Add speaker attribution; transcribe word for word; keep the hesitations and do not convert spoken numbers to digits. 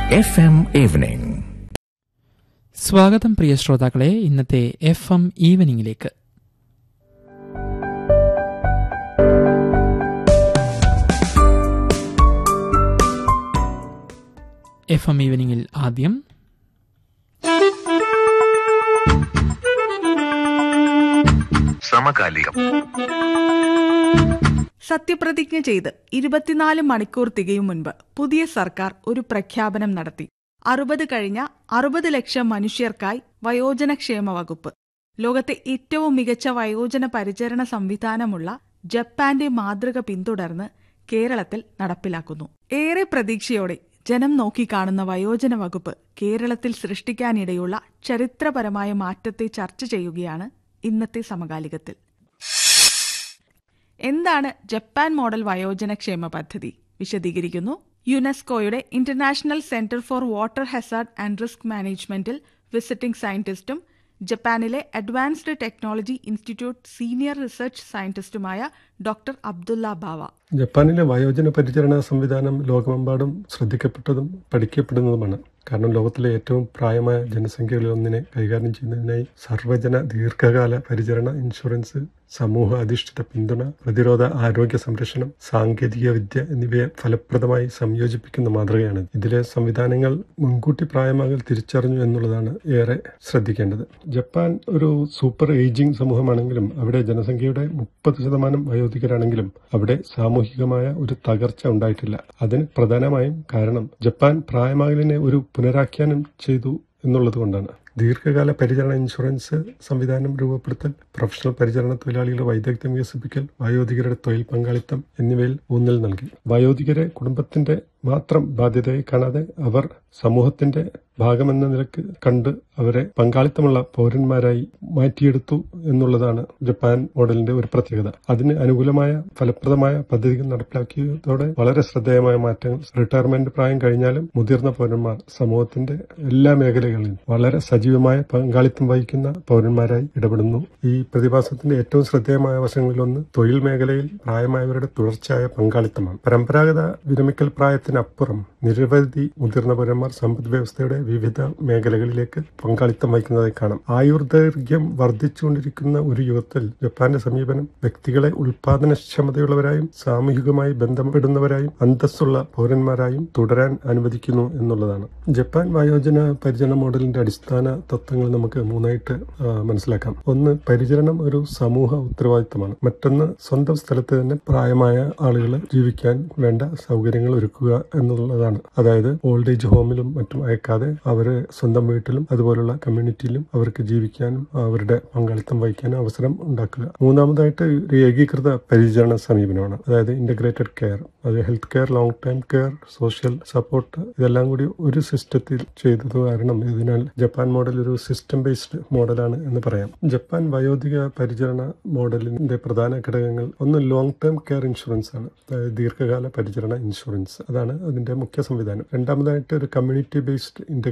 Speaker 1: F M evening.
Speaker 2: സ്വാഗതം പ്രിയ ശ്രോതാക്കളെ ഇന്നത്തെ എഫ് എം ഈവനിംഗിലേക്ക്. എഫ് എം ഈവനിംഗിൽ ആദ്യം
Speaker 1: സമകാലികം.
Speaker 3: സത്യപ്രതിജ്ഞ ചെയ്ത് ഇരുപത്തിനാല് മണിക്കൂർ തികയും മുൻപ് പുതിയ സർക്കാർ ഒരു പ്രഖ്യാപനം നടത്തി. അറുപത് കഴിഞ്ഞ അറുപത് ലക്ഷം മനുഷ്യർക്കായി വയോജനക്ഷേമ വകുപ്പ്. ലോകത്തെ ഏറ്റവും മികച്ച വയോജന പരിചരണ സംവിധാനമുള്ള ജപ്പാന്റെ മാതൃക പിന്തുടർന്ന് കേരളത്തിൽ നടപ്പിലാക്കുന്നു. ഏറെ പ്രതീക്ഷയോടെ ജനം നോക്കിക്കാണുന്ന വയോജന വകുപ്പ് കേരളത്തിൽ സൃഷ്ടിക്കാനിടയുള്ള ചരിത്രപരമായ മാറ്റത്തെ ചർച്ച ചെയ്യുകയാണ് ഇന്നത്തെ സമകാലികത്തിൽ. എന്താണ് ജപ്പാൻ മോഡൽ വയോജനക്ഷേമ പദ്ധതി? വിശദീകരിക്കുന്നു യുനെസ്കോയുടെ international centre for water Hazard and risk മാനേജ്മെന്റിൽ വിസിറ്റിംഗ് സയന്റിസ്റ്റും ജപ്പാനിലെ advanced technology institute senior research സയന്റിസ്റ്റുമായ doctor Abdulla ബാവ.
Speaker 4: ജപ്പാനിലെ വയോജന പരിചരണ സംവിധാനം ലോകമെമ്പാടും ശ്രദ്ധിക്കപ്പെട്ടതും പഠിക്കപ്പെടുന്നതുമാണ്. കാരണം ലോകത്തിലെ ഏറ്റവും പ്രായമായ ജനസംഖ്യകളിൽ ഒന്നിനെ കൈകാര്യം ചെയ്യുന്നതിനായി സർവ്വജന ദീർഘകാല പരിചരണ ഇൻഷുറൻസ്, സമൂഹ അധിഷ്ഠിത പിന്തുണ, പ്രതിരോധ ആരോഗ്യ സംരക്ഷണം, സാങ്കേതിക വിദ്യ എന്നിവയെ ഫലപ്രദമായി സംയോജിപ്പിക്കുന്ന മാതൃകയാണ്. ഇതിലെ സംവിധാനങ്ങൾ മുൻകൂട്ടി പ്രായമാകൽ തിരിച്ചറിഞ്ഞു എന്നുള്ളതാണ് ഏറെ ശ്രദ്ധിക്കേണ്ടത്. ജപ്പാൻ ഒരു സൂപ്പർ ഏജിംഗ് സമൂഹമാണെങ്കിലും അവിടെ ജനസംഖ്യയുടെ മുപ്പത് ശതമാനം വയോധികരാണെങ്കിലും അവിടെ സാമൂഹികമായ ഒരു തകർച്ച ഉണ്ടായിട്ടില്ല. അതിന് പ്രധാനമായും കാരണം ജപ്പാൻ പ്രായമാകലിനെ ഒരു പുനരാഖ്യാനം ചെയ്തു എന്നുള്ളതുകൊണ്ടാണ്. ദീർഘകാല പരിചരണ ഇൻഷുറൻസ് സംവിധാനം രൂപപ്പെടുത്തൽ, പ്രൊഫഷണൽ പരിചരണ തൊഴിലാളികളുടെ വൈദഗ്ധ്യം വികസിപ്പിക്കൽ, വയോധികരുടെ തൊഴിൽ പങ്കാളിത്തം എന്നിവയിൽ ഊന്നൽ നൽകി. വയോധികരെ കുടുംബത്തിന്റെ മാത്രം ബാധ്യതയായി കാണാതെ അവർ സമൂഹത്തിന്റെ ഭാഗമെന്ന നിലക്ക് കണ്ട് അവരെ പങ്കാളിത്തമുള്ള പൗരന്മാരായി മാറ്റിയെടുത്തു എന്നുള്ളതാണ് ജപ്പാൻ മോഡലിന്റെ ഒരു പ്രത്യേകത. അതിന് അനുകൂലമായ ഫലപ്രദമായ പദ്ധതികൾ നടപ്പിലാക്കിയതോടെ വളരെ ശ്രദ്ധേയമായ മാറ്റങ്ങൾ. റിട്ടയർമെന്റ് പ്രായം കഴിഞ്ഞാലും മുതിർന്ന പൗരന്മാർ സമൂഹത്തിന്റെ എല്ലാ മേഖലകളിലും വളരെ സജീവമായ പങ്കാളിത്തം വഹിക്കുന്ന പൗരന്മാരായി ഇടപെടുന്നു. ഈ പ്രതിഭാസത്തിന്റെ ഏറ്റവും ശ്രദ്ധേയമായ വശങ്ങളിലൊന്ന് തൊഴിൽ മേഖലയിൽ പ്രായമായവരുടെ തുടർച്ചയായ പങ്കാളിത്തമാണ്. പരമ്പരാഗത വിരമിക്കൽ പ്രായത്തിനപ്പുറം നിരവധി മുതിർന്ന പൗരന്മാർ സമ്പദ് വ്യവസ്ഥയുടെ വിവിധ മേഖലകളിലേക്ക് പങ്കാളിത്തം വഹിക്കുന്നതായി കാണാം. ആയുർദൈർഘ്യം വർദ്ധിച്ചുകൊണ്ടിരിക്കുന്ന ഒരു യുഗത്തിൽ ജപ്പാന്റെ സമീപനം വ്യക്തികളെ ഉൽപാദനക്ഷമതയുള്ളവരായും സാമൂഹികമായി ബന്ധപ്പെടുന്നവരായും അന്തസ്സുള്ള പൗരന്മാരായും തുടരാൻ അനുവദിക്കുന്നു എന്നുള്ളതാണ്. ജപ്പാൻ വയോജന പരിചരണ മോഡലിന്റെ അടിസ്ഥാന തത്വങ്ങൾ നമുക്ക് മൂന്നായിട്ട് മനസ്സിലാക്കാം. ഒന്ന്, പരിചരണം ഒരു സമൂഹ ഉത്തരവാദിത്തമാണ്. മറ്റൊന്ന്, സ്വന്തം സ്ഥലത്ത് തന്നെ പ്രായമായ ആളുകൾ ജീവിക്കാൻ വേണ്ട സൗകര്യങ്ങൾ ഒരുക്കുക എന്നുള്ളതാണ്. അതായത് ഓൾഡ് ഏജ് ഹോമിലും മറ്റും അയക്കാതെ അവര് സ്വന്തം വീട്ടിലും അതുപോലുള്ള കമ്മ്യൂണിറ്റിയിലും അവർക്ക് ജീവിക്കാനും അവരുടെ പങ്കാളിത്തം വഹിക്കാനും അവസരം ഉണ്ടാക്കുക. മൂന്നാമതായിട്ട് ഒരു ഏകീകൃത പരിചരണ സമീപനമാണ്. അതായത് ഇന്റഗ്രേറ്റഡ് കെയർ. അത് health care, long time care, social support ഇതെല്ലാം കൂടി ഒരു സിസ്റ്റത്തിൽ ചെയ്തത് കാരണം ഇതിനാൽ ജപ്പാൻ മോഡൽ ഒരു സിസ്റ്റം ബേസ്ഡ് മോഡലാണ് എന്ന് പറയാം. ജപ്പാൻ വയോധിക പരിചരണ മോഡലിന്റെ പ്രധാന ഘടകങ്ങൾ ഒന്ന് ലോങ് ടേം കെയർ ഇൻഷുറൻസ് ആണ്. അതായത് ദീർഘകാല പരിചരണ ഇൻഷുറൻസ്, അതാണ് അതിന്റെ മുഖ്യ സംവിധാനം. രണ്ടാമതായിട്ട് ഒരു കമ്മ്യൂണിറ്റി ബേസ്ഡ്